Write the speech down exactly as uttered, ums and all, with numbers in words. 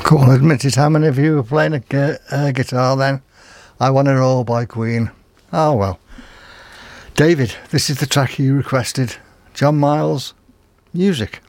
Come on, admit it. How many of you were playing a gu- uh, guitar then? I Want It All by Queen. Oh well. David, this is the track you requested. John Miles, Music.